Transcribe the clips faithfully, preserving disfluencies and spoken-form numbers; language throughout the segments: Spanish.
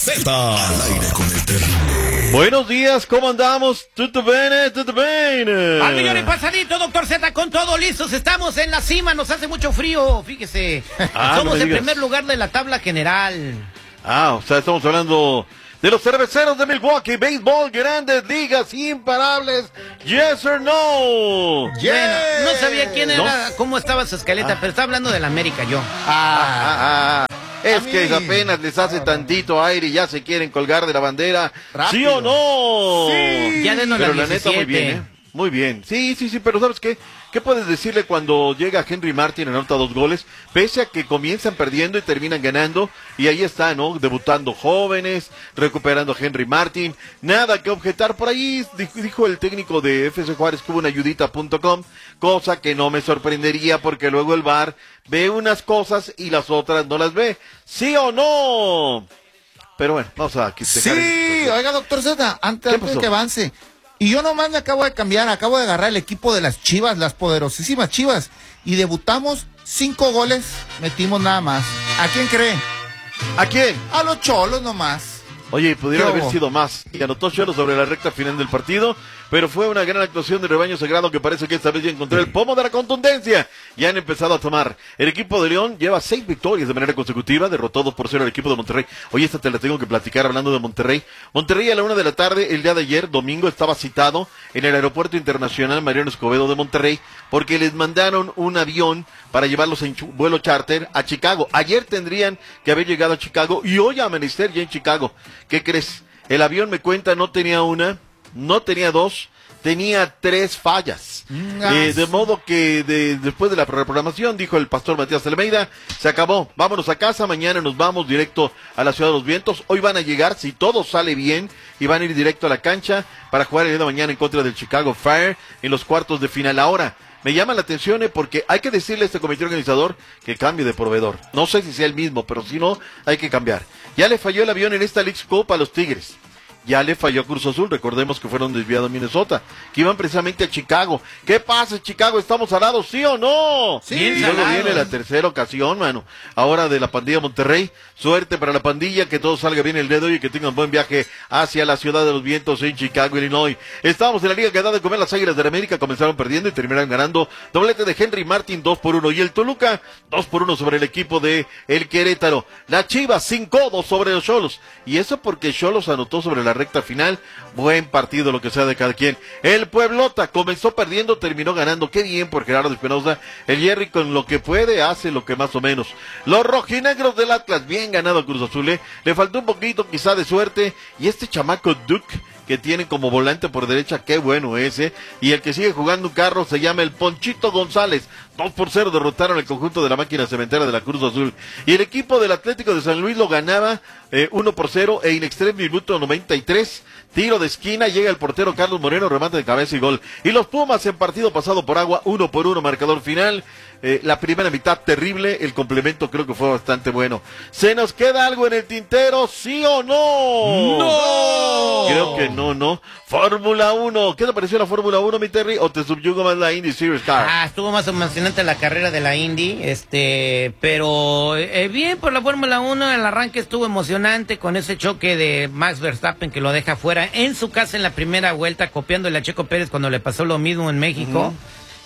Z al aire con el terrible. Buenos días, ¿cómo andamos? ¿Tutto bene? ¿Tutto bene? Al millón y pasadito, doctor Z, con todo listos. Estamos en la cima, nos hace mucho frío, fíjese. Ah, Somos no en digas. primer lugar de la tabla general. Ah, o sea, estamos hablando de los cerveceros de Milwaukee, béisbol, grandes ligas, imparables, yes or no. Bueno, no sabía quién ¿No? era, cómo estaba su escaleta, Ah. pero está hablando del América yo. Ah, ah, ah. Es A que mí. apenas les hace tantito aire y ya se quieren colgar de la bandera. Rápido. ¿Sí o no? Sí. Ya denos Pero la la neta, muy bien, diecisiete. ¿eh? Muy bien. Sí, sí, sí, pero ¿sabes qué? ¿Qué puedes decirle cuando llega Henry Martin, anota dos goles? Pese a que comienzan perdiendo y terminan ganando. Y ahí está, ¿no? Debutando jóvenes, recuperando a Henry Martin. Nada que objetar. Por ahí dijo, dijo el técnico de F C Juárez que hubo una ayudita punto com. Cosa que no me sorprendería porque luego el V A R ve unas cosas y las otras no las ve. ¿Sí o no? Pero bueno, vamos a aquí. Sí, oiga, doctor Z, antes, ¿Qué antes pasó? que avance. Y yo nomás me acabo de cambiar, acabo de agarrar el equipo de las Chivas, las poderosísimas Chivas. Y debutamos cinco goles, metimos nada más. ¿A quién cree? ¿A quién? A los Cholos nomás. Oye, pudieron ¿Qué haber hubo? sido más. Y anotó Cholo sobre la recta final del partido, pero fue una gran actuación de Rebaño Sagrado que parece que esta vez ya encontró el pomo de la contundencia. Ya han empezado a tomar. El equipo de León lleva seis victorias de manera consecutiva, derrotó dos por cero al equipo de Monterrey. Oye, esta te la tengo que platicar hablando de Monterrey. Monterrey a la una de la tarde, el día de ayer, domingo, estaba citado en el Aeropuerto Internacional Mariano Escobedo de Monterrey, porque les mandaron un avión para llevarlos en chu- vuelo charter a Chicago. Ayer tendrían que haber llegado a Chicago y hoy amanecer ya en Chicago. ¿Qué crees? El avión, me cuenta, no tenía una, no tenía dos, tenía tres fallas. Mm, Eh, ah, de modo que de- después de la reprogramación, dijo el pastor Matías Almeida, se acabó, vámonos a casa, mañana nos vamos directo a la Ciudad de los Vientos. Hoy van a llegar, si todo sale bien, y van a ir directo a la cancha para jugar el día de mañana en contra del Chicago Fire en los cuartos de final. Ahora, me llama la atención eh, porque hay que decirle a este comité organizador que cambie de proveedor. No sé si sea el mismo, pero si no, hay que cambiar. Ya le falló el avión en esta Leagues Cup a los Tigres. Ya le falló a Cruz Azul, recordemos que fueron desviados a Minnesota, que iban precisamente a Chicago. ¿Qué pasa, Chicago? ¿Estamos alados, sí o no? Sí, y luego salados. viene la tercera ocasión, mano. Ahora de la pandilla Monterrey. Suerte para la pandilla, que todo salga bien el día de hoy y que tengan buen viaje hacia la Ciudad de los Vientos en Chicago, Illinois. Estábamos en la liga que da de comer las Águilas de la América, comenzaron perdiendo y terminaron ganando. Doblete de Henry Martin, dos por uno. Y el Toluca, dos por uno sobre el equipo de el Querétaro. La Chivas, sin codos sobre los Xolos. Y eso porque Xolos anotó sobre la recta final. Buen partido, lo que sea de cada quien. El Pueblota comenzó perdiendo, terminó ganando. Qué bien por Gerardo Espinosa. El Jerry con lo que puede hace lo que más o menos. Los rojinegros del Atlas, bien ganado Cruz Azul, ¿eh? Le faltó un poquito quizá de suerte. Y este chamaco Duke que tiene como volante por derecha, qué bueno ese. Y el que sigue jugando un carro se llama el Ponchito González. dos por cero derrotaron el conjunto de la máquina cementera de la Cruz Azul. Y el equipo del Atlético de San Luis lo ganaba eh, uno por cero e in extremis minuto noventa y tres. Tiro de esquina, llega el portero Carlos Moreno, remate de cabeza y gol. Y los Pumas en partido pasado por agua, uno por uno, marcador final. Eh, la primera mitad terrible, el complemento creo que fue bastante bueno. ¿Se nos queda algo en el tintero, sí o no? ¡No! Creo que no, no. Fórmula uno, ¿qué te pareció la Fórmula uno, mi Terry? ¿O te subyugo más la Indy Series Car? Ah, estuvo más emocionante la carrera de la Indy, este, pero eh, bien por la Fórmula uno, el arranque estuvo emocionante con ese choque de Max Verstappen que lo deja fuera en su casa en la primera vuelta, copiándole a Checo Pérez cuando le pasó lo mismo en México. Uh-huh.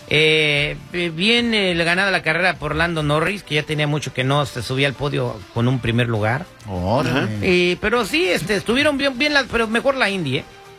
Eh, bien eh, ganada la carrera por Lando Norris, que ya tenía mucho que no se subía al podio con un primer lugar. Órale. Y, pero sí, este, estuvieron bien, bien las, pero mejor la Indy, ¿eh?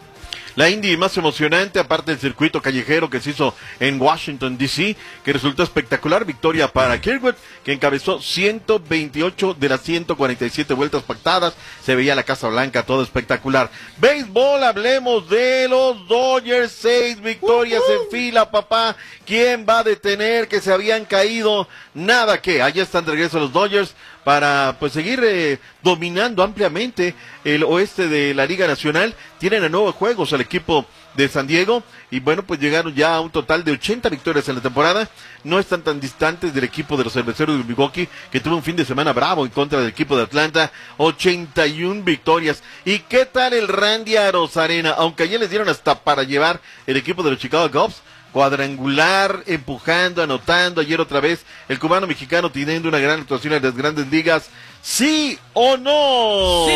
La Indy más emocionante, aparte del circuito callejero que se hizo en Washington, D C, que resultó espectacular. Victoria para Kirkwood, que encabezó ciento veintiocho de las ciento cuarenta y siete vueltas pactadas. Se veía la Casa Blanca, todo espectacular. Béisbol, hablemos de los Dodgers. Seis victorias uh-huh. en fila, papá. ¿Quién va a detener que se habían caído? Nada que, allá están de regreso los Dodgers para pues seguir eh, dominando ampliamente el oeste de la Liga Nacional. Tienen a nueve juegos al equipo de San Diego y bueno, pues llegaron ya a un total de ochenta victorias en la temporada. No están tan distantes del equipo de los cerveceros de Milwaukee, que tuvo un fin de semana bravo en contra del equipo de Atlanta. ochenta y una victorias. ¿Y qué tal el Randy Arozarena? Aunque ayer les dieron hasta para llevar el equipo de los Chicago Cubs, cuadrangular, empujando, anotando, ayer otra vez, el cubano mexicano teniendo una gran actuación en las grandes ligas, ¿sí o no?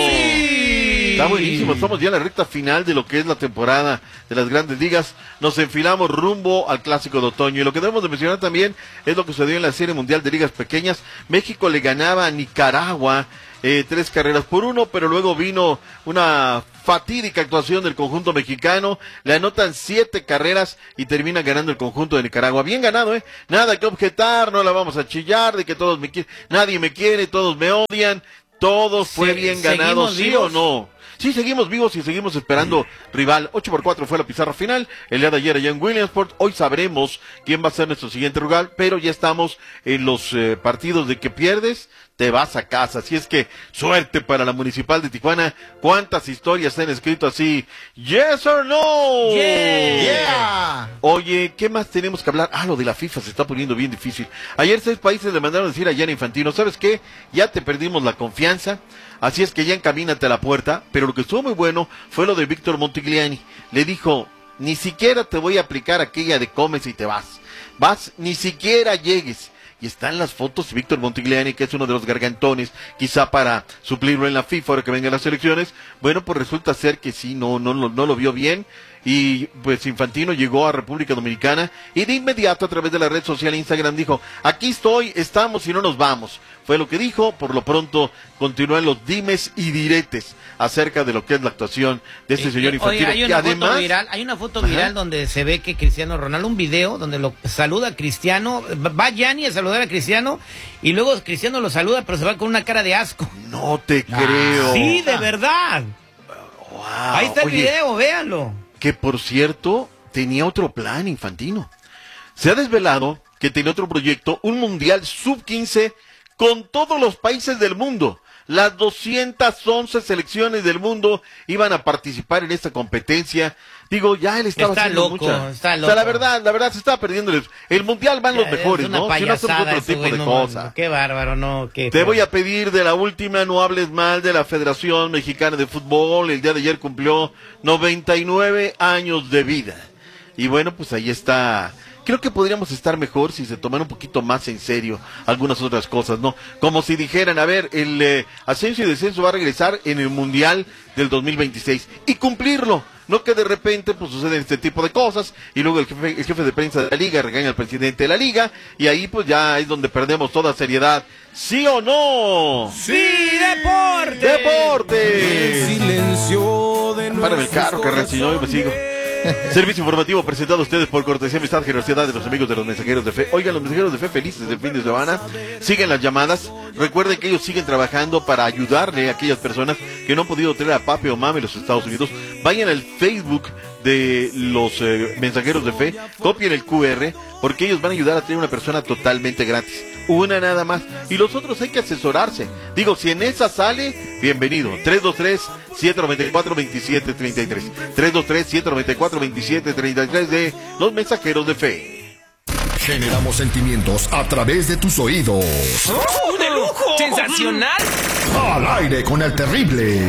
¡Sí! Está buenísimo, estamos ya en la recta final de lo que es la temporada de las grandes ligas, nos enfilamos rumbo al clásico de otoño, y lo que debemos de mencionar también es lo que sucedió en la Serie Mundial de Ligas Pequeñas. México le ganaba a Nicaragua eh, tres carreras por uno, pero luego vino una fatídica actuación del conjunto mexicano, le anotan siete carreras y termina ganando el conjunto de Nicaragua. Bien ganado, ¿eh? Nada que objetar, no la vamos a chillar de que todos me quieren, nadie me quiere, todos me odian, todos fue bien ganado, ¿sí o no? Sí, seguimos vivos y seguimos esperando rival. ocho por cuatro fue la pizarra final, el día de ayer allá en Williamsport. Hoy sabremos quién va a ser nuestro siguiente rival, pero ya estamos en los eh, partidos de que pierdes, te vas a casa. Así es que suerte para la Municipal de Tijuana. ¿Cuántas historias se han escrito así? ¿Yes or no? Yeah. Yeah. Oye, ¿qué más tenemos que hablar? Ah, lo de la FIFA se está poniendo bien difícil. Ayer seis países le mandaron a decir a Gianni Infantino, ¿sabes qué? Ya te perdimos la confianza, así es que ya encamínate a la puerta. Pero lo que estuvo muy bueno fue lo de Víctor Montigliani. Le dijo, ni siquiera te voy a aplicar aquella de comes y te vas. Vas, ni siquiera llegues. Y están las fotos de Víctor Montigliani, que es uno de los gargantones, quizá para suplirlo en la FIFA ahora que vengan las elecciones. Bueno, pues resulta ser que sí, no, no, no, no lo vio bien. Y pues Infantino llegó a República Dominicana y de inmediato a través de la red social Instagram dijo, aquí estoy, estamos y no nos vamos. Fue lo que dijo. Por lo pronto continúan los dimes y diretes acerca de lo que es la actuación de este Eh, señor eh, Infantino. oye, hay una además, foto viral, hay una foto Ajá. viral donde se ve que Cristiano Ronaldo, un video donde lo saluda a Cristiano, va Gianni a saludar a Cristiano y luego Cristiano lo saluda pero se va con una cara de asco. no te Ah, creo. Sí, de verdad. Wow. Ahí está el Oye, video, véanlo. que por cierto, tenía otro plan Infantino. Se ha desvelado que tenía otro proyecto, un mundial sub quince con todos los países del mundo. Las doscientas once selecciones del mundo iban a participar en esta competencia. Digo, ya él estaba Está haciendo loco, mucha. está O sea, loco. la verdad, la verdad se estaba perdiendo. El, el mundial van los Ya, mejores, es una ¿no? Si no hacemos payasada otro ese tipo güey, de no, cosas. Qué bárbaro, no. Qué Te feo. voy a pedir de la última, no hables mal de la Federación Mexicana de Fútbol. El día de ayer cumplió noventa y nueve años de vida. Y bueno, pues ahí está. Creo que podríamos estar mejor si se tomaran un poquito más en serio algunas otras cosas, ¿no? Como si dijeran, a ver, el eh, ascenso y descenso va a regresar en el Mundial del dos mil veintiséis y cumplirlo. No que de repente pues suceden este tipo de cosas y luego el jefe, el jefe de prensa de la liga regaña al presidente de la liga y ahí pues ya es donde perdemos toda seriedad. ¿Sí o no? ¡Sí, deporte! ¡Deporte! Silencio de Párame el carro, carnal, si no yo me sigo. Servicio informativo presentado a ustedes por cortesía, amistad, generosidad de los amigos de los mensajeros de fe. Oigan, los mensajeros de fe felices del fin de semana. Siguen las llamadas. Recuerden que ellos siguen trabajando para ayudarle a aquellas personas que no han podido tener a papi o mami en los Estados Unidos. Vayan al Facebook de los eh, mensajeros de fe, copien el cu erre, porque ellos van a ayudar a tener una persona totalmente gratis. Una nada más. Y los otros hay que asesorarse. Digo, si en esa sale, bienvenido. tres dos tres, siete nueve cuatro, dos siete tres tres. tres dos tres, siete nueve cuatro, dos siete tres tres de los mensajeros de fe. Generamos sentimientos a través de tus oídos. ¡Oh, de lujo! ¡Sensacional! Al aire con el terrible.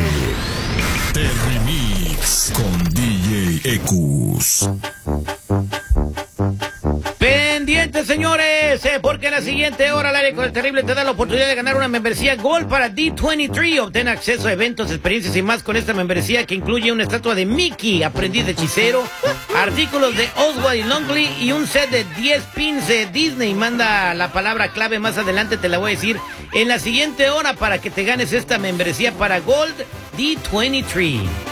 Terrimix con D J Ecus. Pendientes, señores, eh, porque en la siguiente hora al aire con el terrible te da la oportunidad de ganar una membresía Gold para D veintitrés. Obtén acceso a eventos, experiencias y más con esta membresía que incluye una estatua de Mickey, aprendiz de hechicero, artículos de Oswald y Longley y un set de diez pins de Disney. Manda la palabra clave más adelante, te la voy a decir en la siguiente hora para que te ganes esta membresía para Gold D veintitrés.